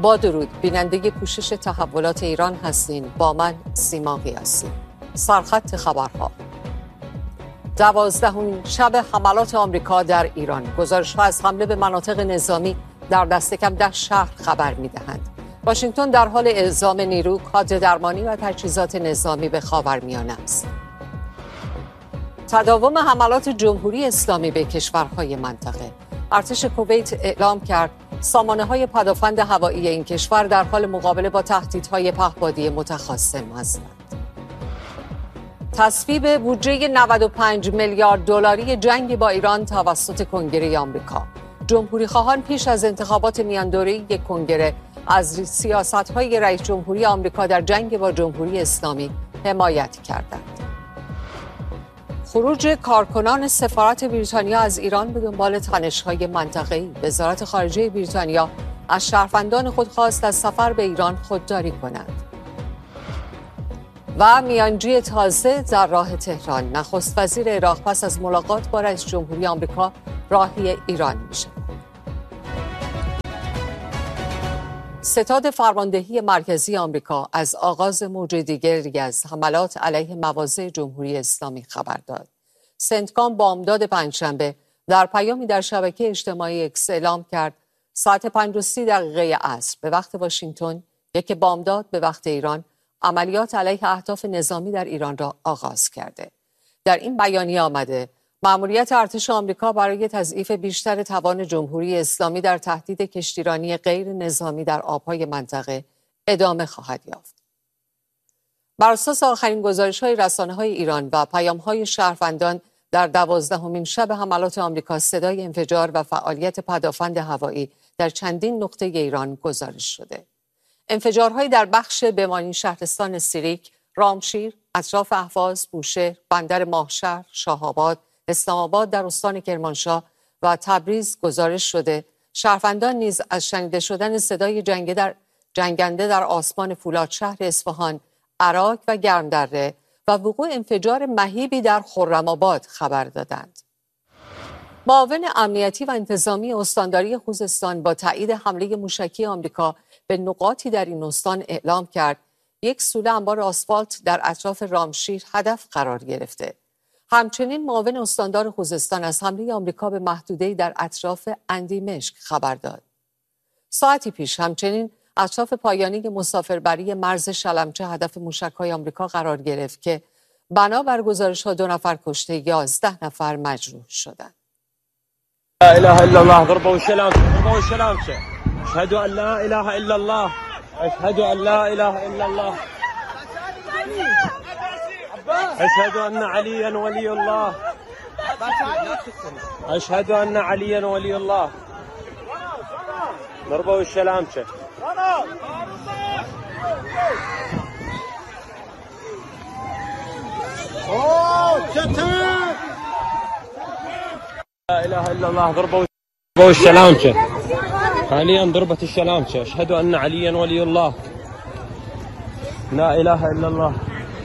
با درود، بیننده پوشش تحولات ایران هستین. با من سیما قیاسی. سرخط خبرها. 12مین شب حملات آمریکا در ایران. گزارش‌ها از حمله به مناطق نظامی در دست کم 10 شهر خبر می‌دهند. واشنگتن در حال اعزام نیرو، کادر درمانی و تجهیزات نظامی به خاورمیانه است. تداوم حملات جمهوری اسلامی به کشورهای منطقه. ارتش کویت اعلام کرد سامانه‌های پدافند هوایی این کشور در حال مقابله با تهدیدهای پهپادی متخاصم هستند. تصویب بودجه 95 میلیارد دلاری جنگ با ایران توسط کنگره آمریکا. جمهوری‌خواهان پیش از انتخابات میاندوره‌ای کنگره از سیاست‌های رئیس جمهوری آمریکا در جنگ با جمهوری اسلامی حمایت کردند. خروج کارکنان سفارت بریتانیا از ایران به دنبال تنش‌های منطقه‌ای. وزارت خارجه بریتانیا از شهروندان خود خواست از سفر به ایران خودداری کنند. و میانجی تازه در راه تهران. نخست وزیر عراق پس از ملاقات با رئیس جمهوری آمریکا راهی ایران میشه. ستاد فرماندهی مرکزی آمریکا از آغاز موج دیگری از حملات علیه مواضع جمهوری اسلامی خبر داد. سنتکام بامداد پنجشنبه در پیامی در شبکه اجتماعی اکس اعلام کرد ساعت 5:30 عصر به وقت واشنگتن، یک بامداد به وقت ایران، عملیات علیه اهداف نظامی در ایران را آغاز کرده. در این بیانیه آمده مأموریت ارتش آمریکا برای تضعیف بیشتر توان جمهوری اسلامی در تهدید کشتیرانی غیر نظامی در آبهای منطقه ادامه خواهد یافت. بر اساس آخرین گزارش‌های رسانه‌های ایران و پیام‌های شهروندان، در 12مین شب حملات آمریکا صدای انفجار و فعالیت پدافند هوایی در چندین نقطه ایران گزارش شده. انفجارهایی در بخش بمانی شهرستان سیریک، رامشیر، اطراف اهواز، بوشهر، بندر ماهشهر، شاه‌آباد، اسلام آباد در استان کرمانشاه و تبریز گزارش شده. شهروندان نیز از شنیده شدن صدای جنگنده در آسمان فولاد شهر اصفهان، عراق و گرمدره و وقوع انفجار مهیبی در خرم‌آباد خبر دادند. معاون امنیتی و انتظامی استانداری خوزستان با تایید حمله موشکی آمریکا به نقاطی در این استان اعلام کرد یک سوله انبار آسفالت در اطراف رامشیر هدف قرار گرفته. همچنین معاون استاندار خوزستان از حمله آمریکا به محدوده‌ای در اطراف اندیمشک خبر داد. ساعتی پیش همچنین اطراف پایانی مسافربری مرز شلمچه هدف موشک‌های آمریکا قرار گرفت که بنابر گزارش‌ها 2 نفر کشته، 11 نفر مجروح شدند. لا اله الا الله. ضربوا الشلامچه. اشهد ان لا اله الا الله. اشهد ان لا اله الا الله. اشهد ان عليا ولي الله. اشهد ان عليا ولي الله. ضربوا الشلامچه. لا اله الا الله. ضربوا الشلامچه. حاليا ضربت الشلامچه. اشهد ان عليا ولي الله. لا اله الا الله.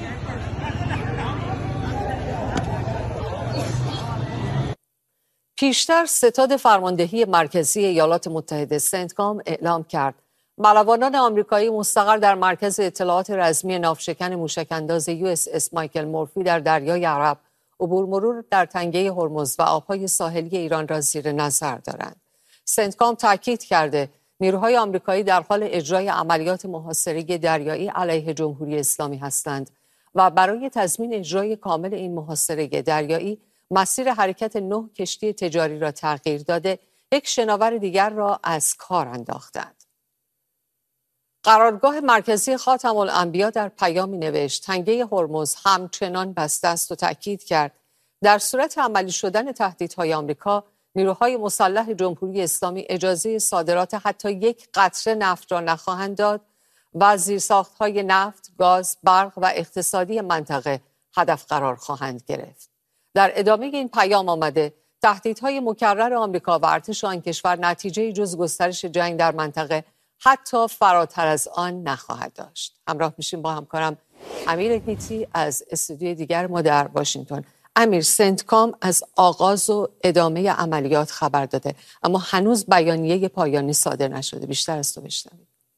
پیشتر ستاد فرماندهی مرکزی ایالات متحده سنتکام اعلام کرد ملوانان آمریکایی مستقر در مرکز اطلاعات رزمی ناوشکن موشک‌انداز USS مایکل مورفی در دریای عرب عبور مرور در تنگه هرمز و آبهای ساحلی ایران را زیر نظر دارند. سنتکام تاکید کرده نیروهای آمریکایی در حال اجرای عملیات محاصره دریایی علیه جمهوری اسلامی هستند و برای تضمین اجرای کامل این محاصره دریایی مسیر حرکت 9 کشتی تجاری را تغییر داده، یک شناور دیگر را از کار انداختند. قرارگاه مرکزی خاتم الانبیا در پیامی نوشت تنگه هرمز همچنان بسته است و تأکید کرد در صورت عملی شدن تهدیدهای آمریکا، نیروهای مسلح جمهوری اسلامی اجازه صادرات حتی 1 قطره نفت را نخواهند داد و زیرساختهای نفت، گاز، برق و اقتصادی منطقه هدف قرار خواهند گرفت. در ادامه این پیام آمده تهدیدهای مکرر آمریکا و ارتش آن کشور نتیجه جز گسترش جنگ در منطقه حتی فراتر از آن نخواهد داشت. همراه میشیم با همکارم امیر گیتی از استودیوی دیگر ما در واشنگتن. امیر، سنتکام از آغاز و ادامه عملیات خبر داده اما هنوز بیانیه پایانی صادر نشده. بیشتر از تو بشنویم.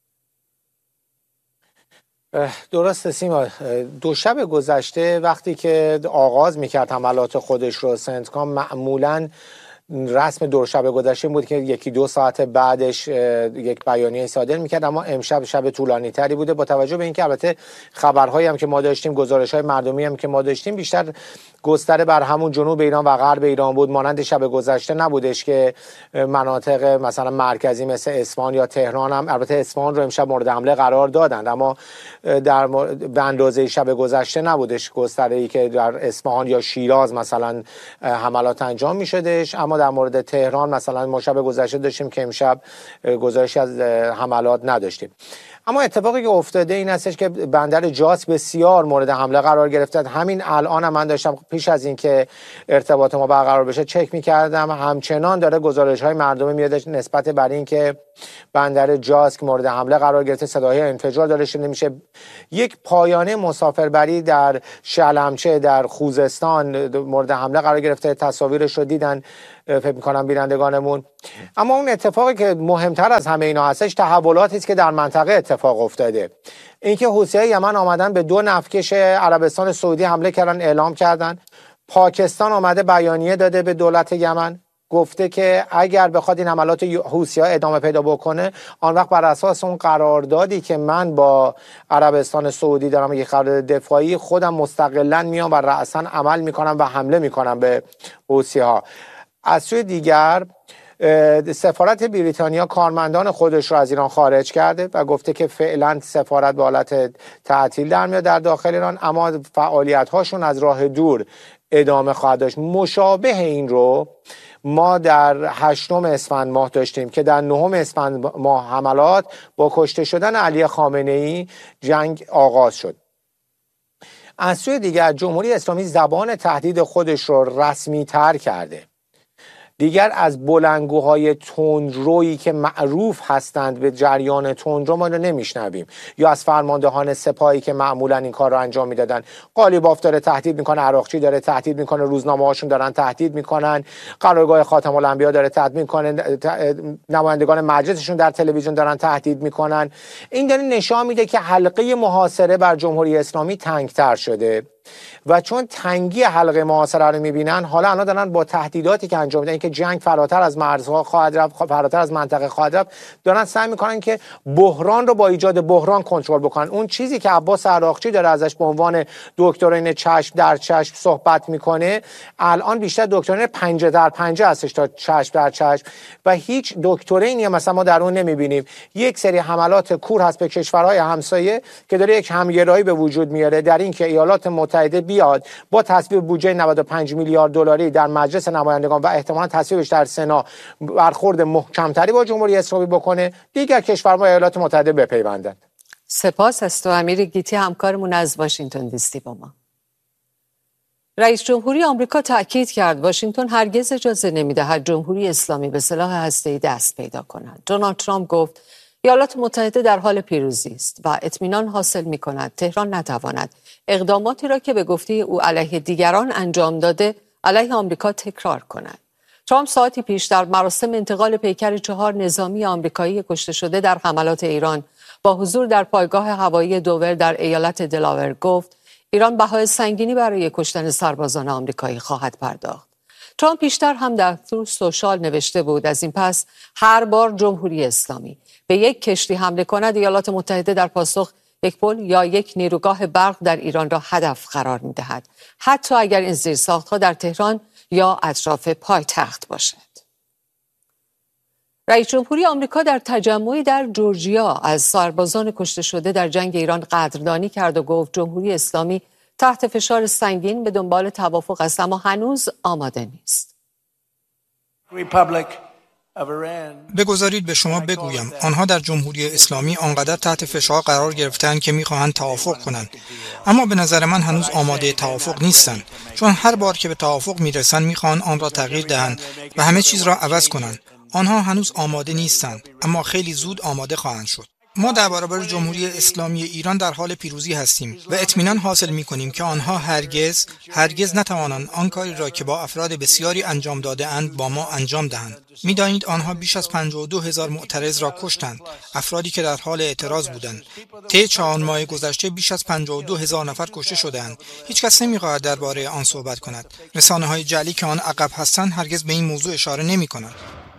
درسته سیما. دو شب گذشته وقتی که آغاز میکرد حملات خودش رو، سنتکام معمولاً رسم دو شب گذشته بود که یکی دو ساعت بعدش یک بیانیه صادر میکرد، اما امشب شب طولانی تری بوده. با توجه به اینکه البته خبرهایی هم که ما داشتیم، گزارش‌های مردمی هم که ما داشتیم بیشتر گستره بر همون جنوب ایران و غرب ایران بود، مانند شب گذشته نبودش که مناطق مثلا مرکزی مثل اصفهان یا تهران هم، البته اصفهان رو امشب مورد حمله قرار دادند، اما در به اندازه شب گذشته نبودش گستره‌ای که در اصفهان یا شیراز مثلا حملات انجام می‌شدش. اما در مورد تهران مثلا ما شب گذشته داشتیم که امشب گزارشی از حملات نداشتیم. اما اتفاقی که افتاده این هستش که بندر جاس بسیار مورد حمله قرار گرفته. همین الان هم من داشتم پیش از این که ارتباط ما برقرار بشه چک می‌کردم، همچنان داره گزارش‌های مردمی میاد نسبت بر این که بندر جاس که مورد حمله قرار گرفته، صداهای انفجار داره شنیده میشه. یک پایانه مسافربری در شلمچه در خوزستان مورد حمله قرار گرفته، تصاویرش رو دیدن فکر می‌کنم بینندگانمون. اما اون اتفاقی که مهمتر از همه اینا هستش تحولاتی است که در منطقه اتفاق افتاده. اینکه حوثی‌های یمن آمدن به 2 نفتکش عربستان سعودی حمله کردن، اعلام کردن. پاکستان آمده بیانیه داده به دولت یمن، گفته که اگر بخواد این حملات حوثی‌ها ادامه پیدا بکنه، آن وقت بر اساس اون قراردادی که من با عربستان سعودی دارم، یک قرارداد دفاعی، خودم مستقلاً میام و رأساً عمل میکنم و حمله میکنم به حوثی‌ها. از سوی دیگر سفارت بریتانیا کارمندان خودش رو از ایران خارج کرده و گفته که فعلا سفارت به حالت تعطیل در میاد در داخل ایران، اما فعالیت‌هاشون از راه دور ادامه خواهد داشت. مشابه این رو ما در 8 اسفند ماه داشتیم که در 9 اسفند ماه حملات با کشته شدن علی خامنه‌ای جنگ آغاز شد. از سوی دیگر جمهوری اسلامی زبان تهدید خودش رو رسمی تر کرده. دیگر از بلندگوهای تندرویی که معروف هستند به جریان تندرو ما رو نمیشنویم، یا از فرماندهان سپاهی که معمولا این کار رو انجام میدادن. قالیباف داره تهدید میکنه، عراقچی داره تهدید میکنه، روزنامه هاشون دارن تهدید میکنن، قرارگاه خاتم الانبیا داره تهدید میکنه، نمایندگان مجلسشون در تلویزیون دارن تهدید میکنن. این داره نشان میده که حلقه محاصره بر جمهوری اسلامی تنگتر شده و چون تنگی حلقه محاصره رو میبینن، حالا دارن با تهدیداتی که انجام میدن که جنگ فراتر از مرزها خواهد رفت، فراتر از منطقه خواهد رفت، دارن سعی میکنن که بحران رو با ایجاد بحران کنترل بکنن. اون چیزی که عباس عراقچی داره ازش به عنوان دکترین چشم در چشم صحبت میکنه، الان بیشتر دکترین پنجه در پنجه هستش تا چشم در چشم، و هیچ دکترینی مثلا ما در اون نمیبینیم. یک سری حملات کور هست به کشورهای همسایه که داره یک همگرایی به وجود میاره در این که ایالات متحده بیاد با تصویب بودجه 95 میلیارد دلاری در مجلس نمایندگان و احتمالاً تصویبش در سنا برخورد محکمتری با جمهوری اسلامی بکنه، دیگر کشورها ایالات متحده بپیوندند. سپاس از تو امیر گیتی، همکارمون از واشنگتن دی سی با ما. رئیس جمهوری آمریکا تاکید کرد واشنگتن هرگز اجازه نمیدهد جمهوری اسلامی به سلاح هسته‌ای دست پیدا کند. دونالد ترامپ گفت ایالات متحده در حال پیروزی است و اطمینان حاصل می‌کند تهران نتواند اقداماتی را که به گفته او علیه دیگران انجام داده علیه آمریکا تکرار کند. ترامپ ساعتی پیش در مراسم انتقال پیکر 4 نظامی آمریکایی کشته شده در حملات ایران با حضور در پایگاه هوایی دوور در ایالت دلاور گفت ایران بهای سنگینی برای کشتن سربازان آمریکایی خواهد پرداخت. ترامپ پیشتر هم در تروث سوشال نوشته بود از این پس هر بار جمهوری اسلامی به یک کشتی حمله کند ایالات متحده در پاسخ یک پل یا یک نیروگاه برق در ایران را هدف قرار می‌دهد، حتی اگر این زیرساخت‌ها در تهران یا اطراف پایتخت باشد. رئیس جمهوری آمریکا در تجمعی در جورجیا از سربازان کشته شده در جنگ ایران قدردانی کرد و گفت جمهوری اسلامی تحت فشار سنگین به دنبال توافق است اما هنوز آماده نیست. بگذارید به شما بگویم آنها در جمهوری اسلامی آنقدر تحت فشار قرار گرفتند که میخواهند توافق کنند، اما به نظر من هنوز آماده توافق نیستند، چون هر بار که به توافق میرسند میخواهند آن را تغییر دهند و همه چیز را عوض کنند. آنها هنوز آماده نیستند، اما خیلی زود آماده خواهند شد. ما در برابر جمهوری اسلامی ایران در حال پیروزی هستیم و اطمینان حاصل می‌کنیم که آنها هرگز نتوانند آن کاری را که با افراد بسیاری انجام داده اند با ما انجام دهند. می‌دانید آنها بیش از 52,000 معترض را کشتند، افرادی که در حال اعتراض بودند. طی 4 ماه گذشته بیش از 52,000 نفر کشته شده‌اند. هیچ کس نمی‌خواهد درباره آن صحبت کند. رسانه‌های جعلی که آن عقب هستند هرگز به این موضوع اشاره نمی‌کنند.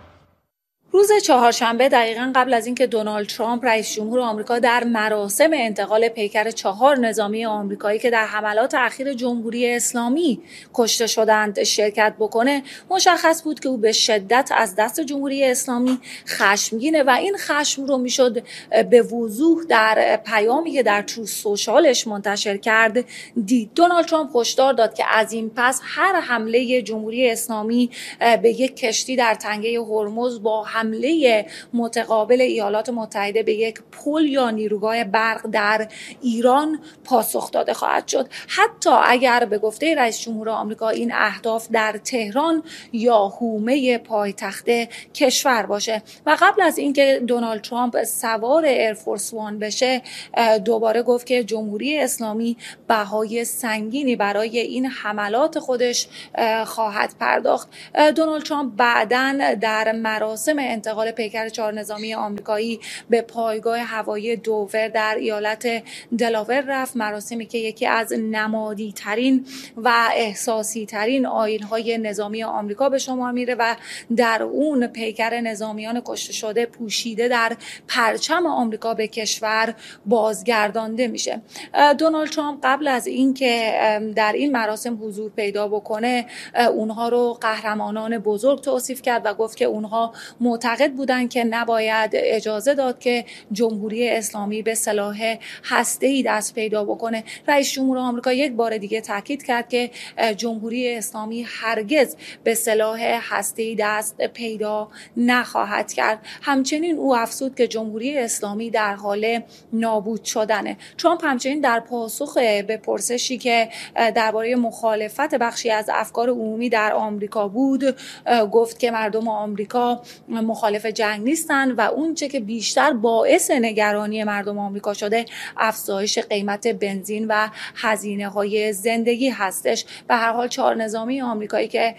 روز چهارشنبه دقیقاً قبل از اینکه دونالد ترامپ رئیس جمهور آمریکا در مراسم انتقال پیکر 4 نظامی آمریکایی که در حملات اخیر جمهوری اسلامی کشته شدند شرکت بکنه، مشخص بود که او به شدت از دست جمهوری اسلامی خشمگینه و این خشم رو میشد به وضوح در پیامی که در تروث سوشالش منتشر کرد دید. دونالد ترامپ هشدار داد که از این پس هر حمله جمهوری اسلامی به یک کشتی در تنگه هرمز با حمله متقابل ایالات متحده به یک پل یا نیروگاه برق در ایران پاسخ داده خواهد شد، حتی اگر به گفته رئیس جمهور آمریکا این اهداف در تهران یا حومه پایتخت کشور باشه. و قبل از اینکه دونالد ترامپ سوار ایرفورس وان بشه دوباره گفت که جمهوری اسلامی بهای سنگینی برای این حملات خودش خواهد پرداخت. دونالد ترامپ بعداً در مراسم انتقال پیکر 4 نظامی آمریکایی به پایگاه هوایی دوور در ایالت دلاور رفت، مراسمی که یکی از نمادی ترین و احساسی ترین آیین‌های نظامی آمریکا به شمار میره و در اون پیکر نظامیان کشته شده پوشیده در پرچم آمریکا به کشور بازگردانده میشه. دونالد ترامپ قبل از اینکه در این مراسم حضور پیدا بکنه اونها رو قهرمانان بزرگ توصیف کرد و گفت که اونها معتقد بودند که نباید اجازه داد که جمهوری اسلامی به سلاح هسته‌ای دست پیدا بکنه. رئیس جمهور آمریکا یک بار دیگه تاکید کرد که جمهوری اسلامی هرگز به سلاح هسته‌ای دست پیدا نخواهد کرد. همچنین او افزود که جمهوری اسلامی در حال نابود شدنه. ترامپ همچنین در پاسخ به پرسشی که درباره مخالفت بخشی از افکار عمومی در آمریکا بود گفت که مردم آمریکا مخالف جنگ نیستن و اونچه که بیشتر باعث نگرانی مردم آمریکا شده افزایش قیمت بنزین و هزینه‌های زندگی هستش. به هر حال 4 نظامی آمریکایی که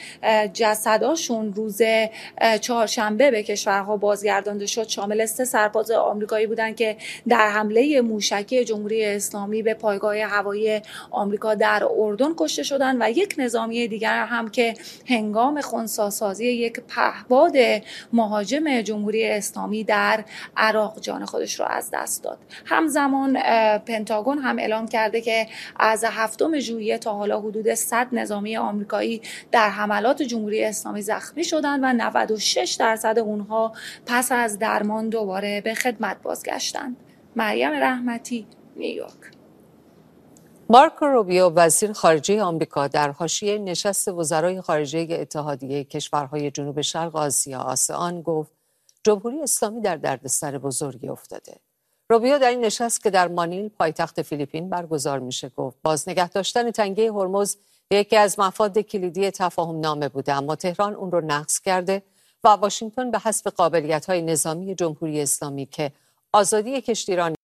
جسداشون روز چهارشنبه به کشورها بازگردانده شد شامل 3 سرباز آمریکایی بودند که در حمله موشکی جمهوری اسلامی به پایگاه هوایی آمریکا در اردن کشته شدند و یک نظامی دیگر هم که هنگام خنثی‌سازی یک پهپاد مهاجم جمهوری اسلامی در عراق جان خودش را از دست داد. همزمان پنتاگون هم اعلام کرده که از 7 ژوئیه تا حالا حدود 100 نظامی آمریکایی در حملات جمهوری اسلامی زخمی شدند و 96% اونها پس از درمان دوباره به خدمت بازگشتند. مریم رحمتی، نیویورک. مارکو روبیو وزیر خارجه آمریکا در حاشیه نشست وزرای خارجه اتحادیه کشورهای جنوب شرق آسیا آسئان گفت جمهوری اسلامی در دردسر بزرگی افتاده. روبیو در این نشست که در مانیل پایتخت فیلیپین برگزار میشه گفت باز نگه داشتن تنگه هرمز یکی از مفاد کلیدی تفاهم نامه بوده، اما تهران اون رو نقض کرده و واشنگتن به حسب قابلیت‌های نظامی جمهوری اسلامی که آزادی کشتیران